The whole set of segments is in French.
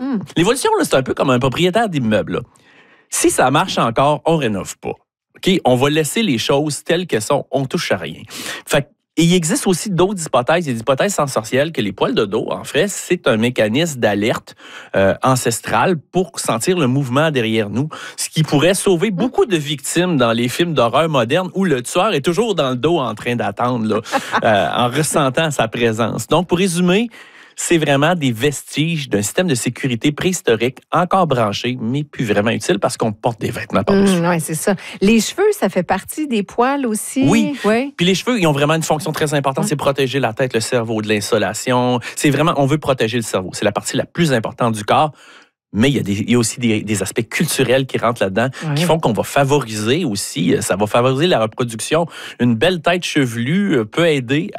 L'évolution, là, c'est un peu comme un propriétaire d'immeuble. Là. Si ça marche encore, on rénove pas. OK? On va laisser les choses telles qu'elles sont. On touche à rien. Fait et il existe aussi d'autres hypothèses. Il y a des hypothèses sensorielles que les poils de dos, en fait, c'est un mécanisme d'alerte ancestral pour sentir le mouvement derrière nous, ce qui pourrait sauver beaucoup de victimes dans les films d'horreur modernes où le tueur est toujours dans le dos en train d'attendre, là, en ressentant sa présence. Donc, pour résumer, c'est vraiment des vestiges d'un système de sécurité préhistorique encore branché, mais plus vraiment utile parce qu'on porte des vêtements par-dessus. Oui, c'est ça. Les cheveux, ça fait partie des poils aussi? Oui. Puis les cheveux, ils ont vraiment une fonction très importante, c'est protéger la tête, le cerveau de l'insolation. C'est vraiment, on veut protéger le cerveau. C'est la partie la plus importante du corps. Mais il y a aussi des aspects culturels qui rentrent là-dedans, qui font qu'on va favoriser aussi, ça va favoriser la reproduction. Une belle tête chevelue peut aider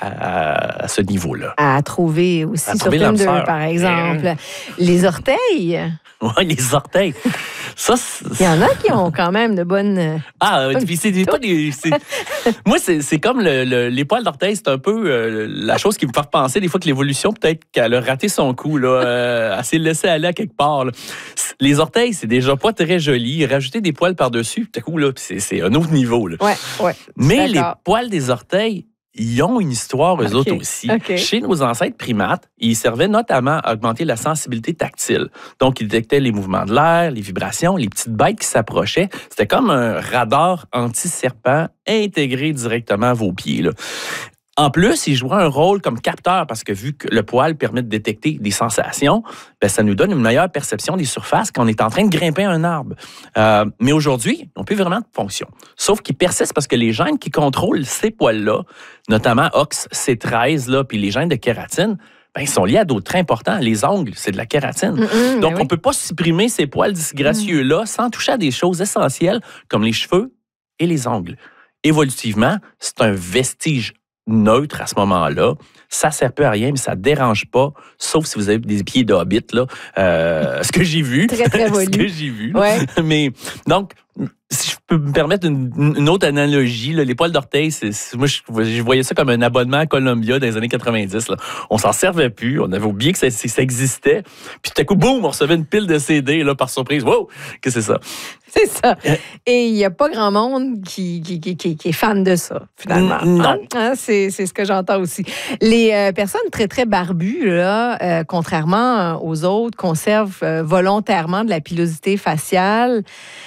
à ce niveau-là. À trouver aussi sur Tinder, par exemple. Les orteils. Oui, les orteils. Ça, il y en a qui ont quand même de bonnes... puis c'est pas des... Moi, c'est comme les poils d'orteil, c'est un peu la chose qui me fait penser des fois que l'évolution, peut-être qu'elle a raté son coup, là, elle s'est laissée aller à quelque part. Là. Les orteils, c'est déjà pas très joli. Rajouter des poils par-dessus, tout à coup, là, c'est un autre niveau. Là. Ouais. Mais les poils des orteils, ils ont une histoire, eux autres aussi. Chez nos ancêtres primates, ils servaient notamment à augmenter la sensibilité tactile. Donc, ils détectaient les mouvements de l'air, les vibrations, les petites bêtes qui s'approchaient. C'était comme un radar anti-serpent intégré directement à vos pieds, là. En plus, il jouait un rôle comme capteur parce que vu que le poil permet de détecter des sensations, ça nous donne une meilleure perception des surfaces quand on est en train de grimper un arbre. Mais aujourd'hui, ils n'ont plus vraiment de fonction. Sauf qu'ils persistent parce que les gènes qui contrôlent ces poils-là, notamment OXC13, là, puis les gènes de kératine, ils sont liés à d'autres traits importants. Les ongles, c'est de la kératine. Donc, on ne peut pas supprimer ces poils disgracieux-là sans toucher à des choses essentielles comme les cheveux et les ongles. Évolutivement, c'est un vestige neutre à ce moment-là. Ça ne sert plus à rien, mais ça ne dérange pas, sauf si vous avez des pieds de hobbit, là. Ce que j'ai vu. Très, très ce que j'ai vu. Mais, donc, si je peux me permettre une autre analogie, là, les poils d'orteil, moi, je voyais ça comme un abonnement à Columbia dans les années 90. Là. On s'en servait plus, on avait oublié que ça existait. Puis tout à coup, boum, on recevait une pile de CD là, par surprise. Wow! Que c'est ça? C'est ça. Et il n'y a pas grand monde qui est fan de ça, finalement. Non. C'est ce que j'entends aussi. Les personnes très, très barbues, là, contrairement aux autres, conservent volontairement de la pilosité faciale.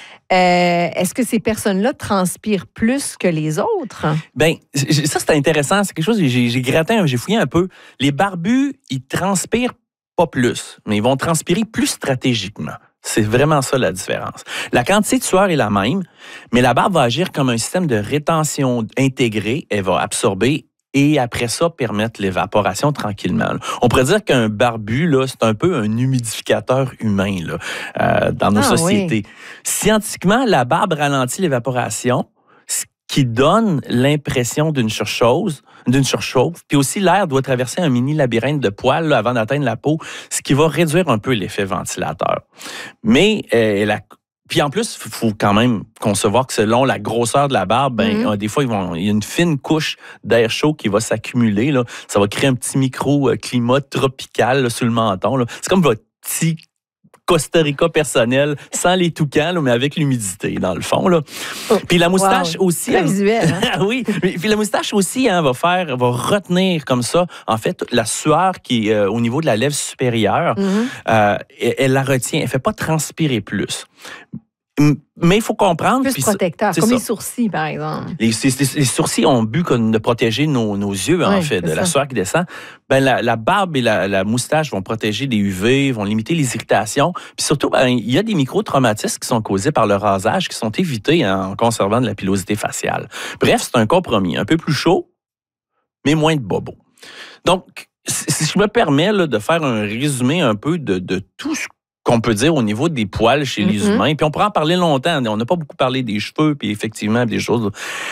Est-ce que ces personnes-là transpirent plus que les autres? Bien, ça, c'est intéressant. C'est quelque chose que j'ai gratté, j'ai fouillé un peu. Les barbus, ils transpirent pas plus, mais ils vont transpirer plus stratégiquement. C'est vraiment ça la différence. La quantité de sueur est la même, mais la barbe va agir comme un système de rétention intégré. Elle va absorber et après ça, permettre l'évaporation tranquillement. On pourrait dire qu'un barbu, là, c'est un peu un humidificateur humain là, dans nos sociétés. Oui. Scientifiquement, la barbe ralentit l'évaporation, ce qui donne l'impression d'une surchauffe. Puis aussi, l'air doit traverser un mini labyrinthe de poils là, avant d'atteindre la peau, ce qui va réduire un peu l'effet ventilateur. Mais puis en plus, il faut quand même concevoir que selon la grosseur de la barbe, des fois, il y a une fine couche d'air chaud qui va s'accumuler. Là. Ça va créer un petit micro-climat tropical là, sur le menton. Là. C'est comme votre petit Costa Rica personnel, sans les toucans, là, mais avec l'humidité, dans le fond. Là. Puis la moustache aussi... Très visuel. Hein? Oui. Puis la moustache aussi va retenir comme ça, en fait, la sueur qui est au niveau de la lèvre supérieure. Elle la retient. Elle ne fait pas transpirer plus. Mais il faut comprendre... Plus protecteur, comme les sourcils, par exemple. Les sourcils ont but de protéger nos yeux, en fait, de la sueur qui descend. La barbe et la moustache vont protéger des UV, vont limiter les irritations. Puis surtout, il y a des micro-traumatismes qui sont causés par le rasage qui sont évités en conservant de la pilosité faciale. Bref, c'est un compromis. Un peu plus chaud, mais moins de bobos. Donc, si je me permets là, de faire un résumé un peu de tout ce qu'on peut dire au niveau des poils chez les humains. Puis on pourra en parler longtemps. On n'a pas beaucoup parlé des cheveux, puis effectivement, des choses.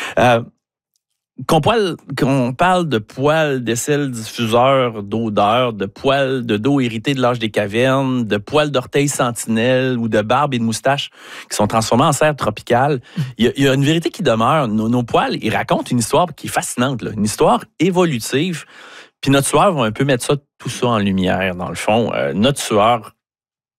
Qu'on parle de poils d'aisselle diffuseurs d'odeur, de poils de dos hérités de l'âge des cavernes, de poils d'orteils sentinelles ou de barbe et de moustaches qui sont transformés en serre tropicale, il y a une vérité qui demeure. Nos poils, ils racontent une histoire qui est fascinante, là, une histoire évolutive. Puis notre sueur va un peu mettre tout ça en lumière, dans le fond. Notre sueur